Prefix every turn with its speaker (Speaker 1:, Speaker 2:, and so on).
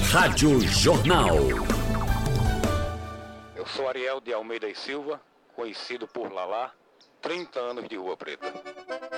Speaker 1: Rádio Jornal.
Speaker 2: Eu sou Ariel de Almeida e Silva, conhecido por Lalá, 30 anos de Rua Preta.